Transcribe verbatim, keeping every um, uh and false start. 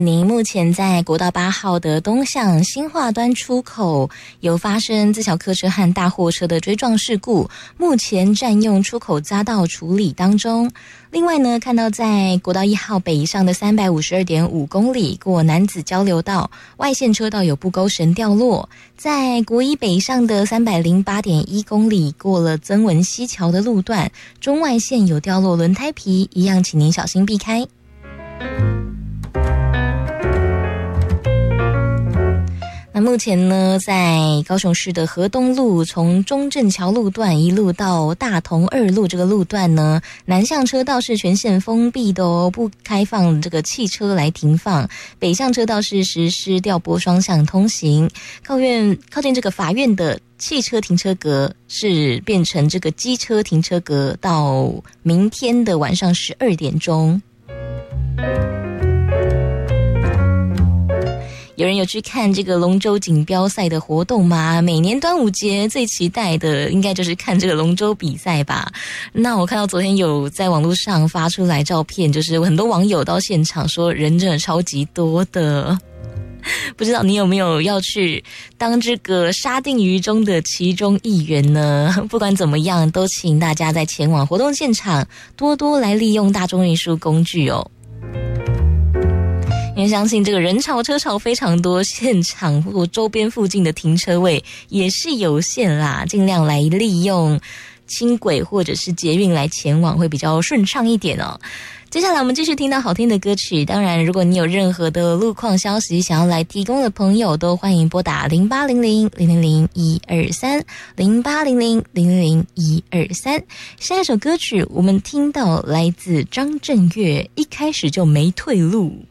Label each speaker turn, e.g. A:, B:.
A: 您目前在国道八号的东向新化端出口有发生自小客车和大货车的追撞事故，目前占用出口匝道处理当中。另外呢，看到在国道一号北上的 三百五十二点五 公里过南子交流道外线车道有布钩绳掉落，在国一北上的 三百零八点一 公里过了曾文溪桥的路段中外线有掉落轮胎皮，一样请您小心避开。那目前呢，在高雄市的河东路从中正桥路段一路到大同二路这个路段呢，南向车道是全线封闭的哦，不开放这个汽车来停放。北向车道是实施调拨双向通行，靠院靠近这个法院的汽车停车格是变成这个机车停车格，到明天的晚上十二点钟。有人有去看这个龙舟锦标赛的活动吗？每年端午节最期待的应该就是看这个龙舟比赛吧。那我看到昨天有在网络上发出来照片，就是很多网友到现场说人真的超级多的。不知道你有没有要去当这个沙丁鱼中的其中一员呢？不管怎么样，都请大家在前往活动现场多多来利用大众运输工具哦。因为相信这个人潮车潮非常多，现场或周边附近的停车位也是有限啦，尽量来利用轻轨或者是捷运来前往会比较顺畅一点哦。接下来我们继续听到好听的歌曲，当然如果你有任何的路况消息想要来提供的朋友，都欢迎拨打零八零零零零零一二三 零八零零零零零一二三。下一首歌曲我们听到来自张震岳，一开始就没退路。